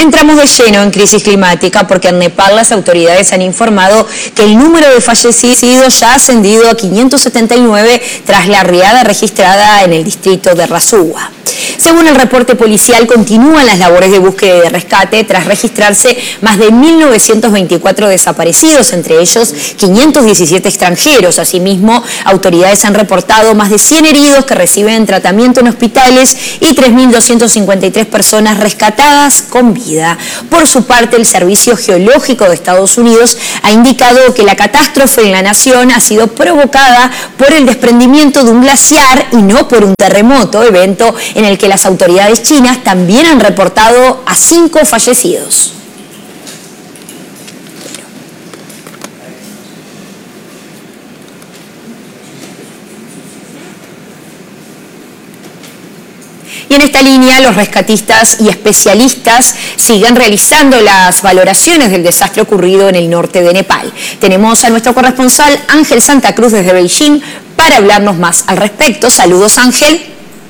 Entramos de lleno en crisis climática porque en Nepal las autoridades han informado que el número de fallecidos ya ha ascendido a 579 tras la riada registrada en el distrito de Rasuwa. Según el reporte policial, continúan las labores de búsqueda y de rescate tras registrarse más de 1.924 desaparecidos, entre ellos 517 extranjeros. Asimismo, autoridades han reportado más de 100 heridos que reciben tratamiento en hospitales y 3.253 personas rescatadas con vida. Por su parte, el Servicio Geológico de Estados Unidos ha indicado que la catástrofe en la nación ha sido provocada por el desprendimiento de un glaciar y no por un terremoto, evento en el que las autoridades chinas también han reportado a 5 fallecidos. Y en esta línea, los rescatistas y especialistas siguen realizando las valoraciones del desastre ocurrido en el norte de Nepal. Tenemos a nuestro corresponsal Ángel Santa Cruz desde Beijing para hablarnos más al respecto. Saludos, Ángel.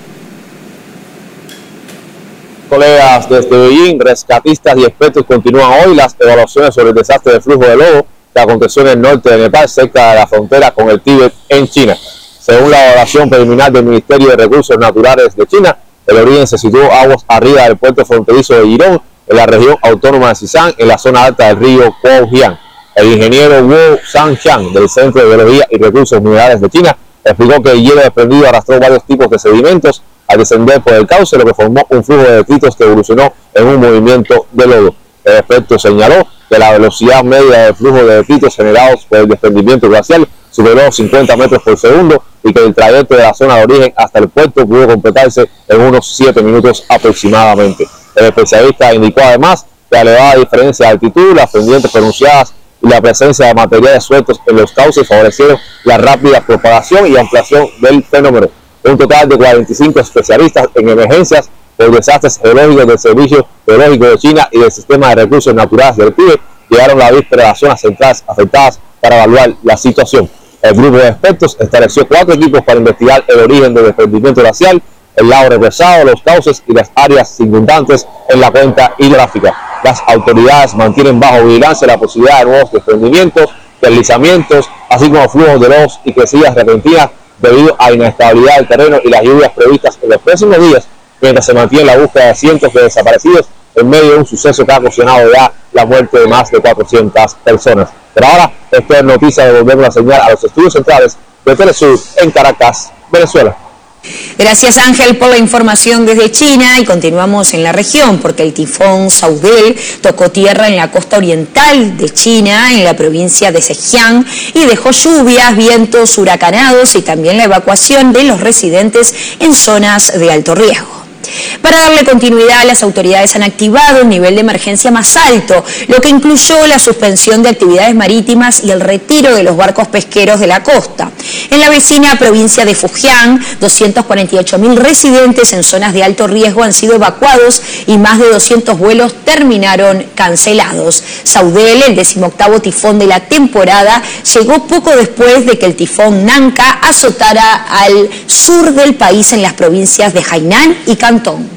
Colegas desde Beijing, rescatistas y expertos continúan hoy las evaluaciones sobre el desastre de flujo de lodo que aconteció en el norte de Nepal, cerca de la frontera con el Tíbet en China. Según la evaluación preliminar del Ministerio de Recursos Naturales de China, el origen se situó aguas arriba del puerto fronterizo de Yirong, en la región autónoma de Xizang, en la zona alta del río Guojiang. El ingeniero Wu Zhangxiang, del Centro de Geología y Recursos Minerales de China, explicó que el hielo desprendido arrastró varios tipos de sedimentos al descender por el cauce, lo que formó un flujo de detritos que evolucionó en un movimiento de lodo. El experto señaló que la velocidad media del flujo de detritos generados por el desprendimiento glacial superó 50 metros por segundo y que el trayecto de la zona de origen hasta el puerto pudo completarse en unos 7 minutos aproximadamente. El especialista indicó además que la elevada diferencia de altitud, las pendientes pronunciadas y la presencia de materiales sueltos en los cauces favorecieron la rápida propagación y ampliación del fenómeno. Un total de 45 especialistas en emergencias por desastres geológicos del Servicio Geológico de China y del Sistema de Recursos Naturales del Tíbet llegaron la víspera a las zonas centrales afectadas para evaluar la situación. El grupo de expertos estableció 4 equipos para investigar el origen del desprendimiento glacial, el lago represado, los cauces y las áreas circundantes en la cuenca hidrográfica. Las autoridades mantienen bajo vigilancia la posibilidad de nuevos desprendimientos, deslizamientos, así como flujos de lodos y crecidas repentinas debido a la inestabilidad del terreno y las lluvias previstas en los próximos días, mientras se mantiene la búsqueda de cientos de desaparecidos en medio de un suceso que ha ocasionado ya la muerte de más de 400 personas. Pero ahora, esto es noticia de volver a señal a los estudios centrales de Telesur en Caracas, Venezuela. Gracias, Ángel, por la información desde China, y continuamos en la región porque el tifón Saudel tocó tierra en la costa oriental de China, en la provincia de Zhejiang, y dejó lluvias, vientos huracanados y también la evacuación de los residentes en zonas de alto riesgo. Para darle continuidad, las autoridades han activado un nivel de emergencia más alto, lo que incluyó la suspensión de actividades marítimas y el retiro de los barcos pesqueros de la costa. En la vecina provincia de Fujian, 248.000 residentes en zonas de alto riesgo han sido evacuados y más de 200 vuelos terminaron cancelados. Saudel, el 18º tifón de la temporada, llegó poco después de que el tifón Nanka azotara al sur del país en las provincias de Hainan y Cantón.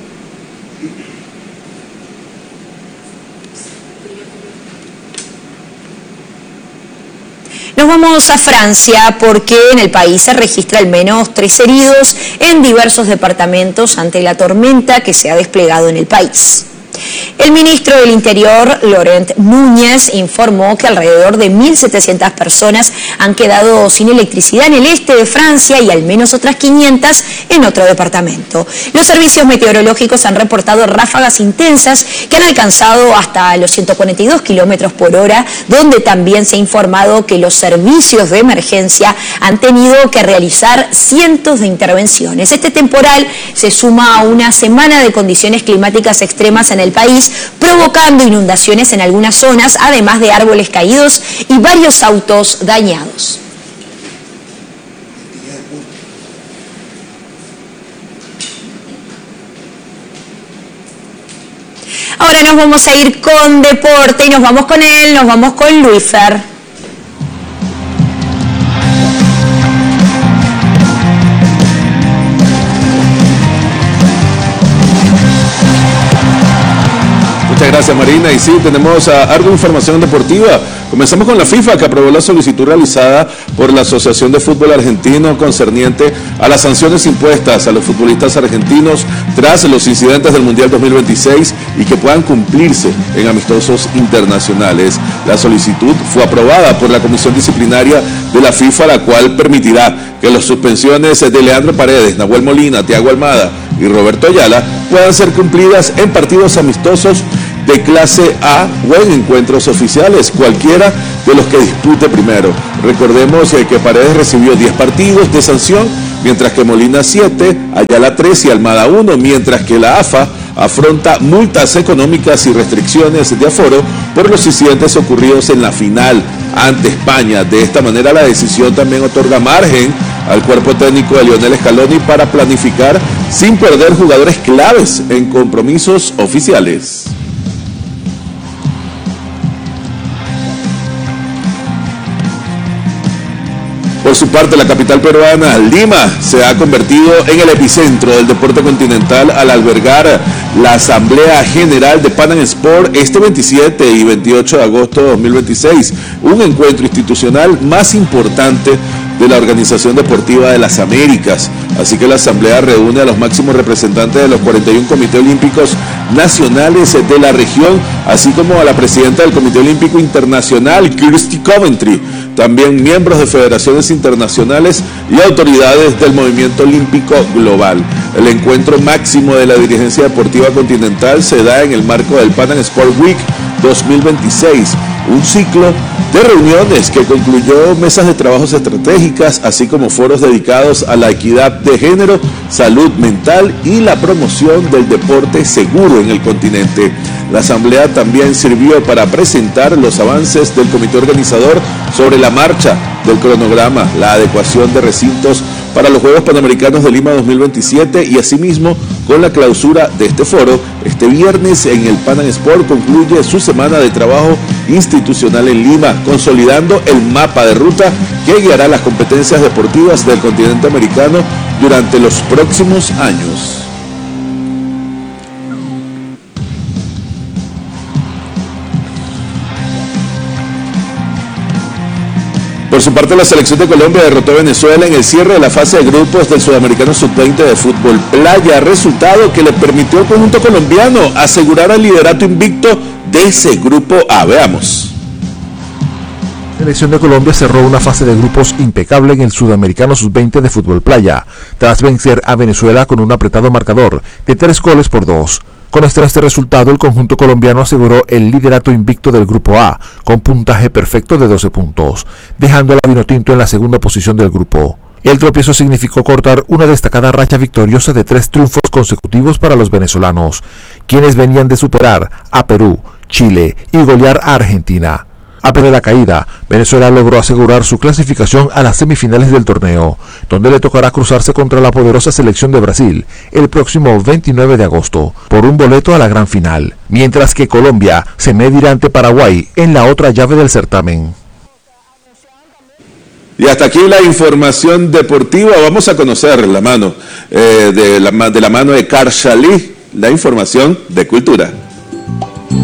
Nos vamos a Francia porque en el país se registra al menos 3 heridos en diversos departamentos ante la tormenta que se ha desplegado en el país. El ministro del Interior, Laurent Núñez, informó que alrededor de 1.700 personas han quedado sin electricidad en el este de Francia y al menos otras 500 en otro departamento. Los servicios meteorológicos han reportado ráfagas intensas que han alcanzado hasta los 142 kilómetros por hora, donde también se ha informado que los servicios de emergencia han tenido que realizar cientos de intervenciones. Este temporal se suma a una semana de condiciones climáticas extremas en el país, provocando inundaciones en algunas zonas, además de árboles caídos y varios autos dañados. Ahora nos vamos a ir con deporte y nos vamos con él, nos vamos con Luis Fer. Muchas gracias, Marina. Y sí, tenemos algo de información deportiva. Comenzamos con la FIFA, que aprobó la solicitud realizada por la Asociación de Fútbol Argentino concerniente a las sanciones impuestas a los futbolistas argentinos tras los incidentes del Mundial 2026 y que puedan cumplirse en amistosos internacionales. La solicitud fue aprobada por la Comisión Disciplinaria de la FIFA, la cual permitirá que las suspensiones de Leandro Paredes, Nahuel Molina, Thiago Almada y Roberto Ayala puedan ser cumplidas en partidos amistosos de clase A o en encuentros oficiales, cualquiera de los que dispute primero. Recordemos que Paredes recibió 10 partidos de sanción, mientras que Molina 7, Ayala 3 y Almada 1, mientras que la AFA afronta multas económicas y restricciones de aforo por los incidentes ocurridos en la final ante España. De esta manera, la decisión también otorga margen al cuerpo técnico de Lionel Scaloni para planificar sin perder jugadores claves en compromisos oficiales. Por su parte, la capital peruana, Lima, se ha convertido en el epicentro del deporte continental al albergar la Asamblea General de Pan Am Sport este 27 y 28 de agosto de 2026, un encuentro institucional más importante de la Organización Deportiva de las Américas. Así que la Asamblea reúne a los máximos representantes de los 41 comités olímpicos nacionales de la región, así como a la presidenta del Comité Olímpico Internacional, Kirsty Coventry, también miembros de federaciones internacionales y autoridades del movimiento olímpico global. El encuentro máximo de la dirigencia deportiva continental se da en el marco del Pan Am Sport Week 2026, un ciclo de reuniones que concluyó mesas de trabajos estratégicas, así como foros dedicados a la equidad de género, salud mental y la promoción del deporte seguro en el continente. La asamblea también sirvió para presentar los avances del comité organizador sobre la marcha del cronograma, la adecuación de recintos para los Juegos Panamericanos de Lima 2027 y asimismo con la clausura de este foro. Este viernes en el Pan Am Sport concluye su semana de trabajo institucional en Lima, consolidando el mapa de ruta que guiará las competencias deportivas del continente americano durante los próximos años. Por su parte, la selección de Colombia derrotó a Venezuela en el cierre de la fase de grupos del Sudamericano Sub-20 de fútbol playa, resultado que le permitió al conjunto colombiano asegurar el liderato invicto de ese grupo A. Veamos. La selección de Colombia cerró una fase de grupos impecable en el Sudamericano Sub-20 de fútbol playa, tras vencer a Venezuela con un apretado marcador de 3-2. Con este resultado, el conjunto colombiano aseguró el liderato invicto del Grupo A, con puntaje perfecto de 12 puntos, dejando a la Vinotinto en la segunda posición del grupo. El tropiezo significó cortar una destacada racha victoriosa de 3 triunfos consecutivos para los venezolanos, quienes venían de superar a Perú, Chile y golear a Argentina. A pesar de la caída, Venezuela logró asegurar su clasificación a las semifinales del torneo, donde le tocará cruzarse contra la poderosa selección de Brasil el próximo 29 de agosto por un boleto a la gran final, mientras que Colombia se medirá ante Paraguay en la otra llave del certamen. Y hasta aquí la información deportiva. Vamos a conocer de la mano de Karshalí, la información de cultura.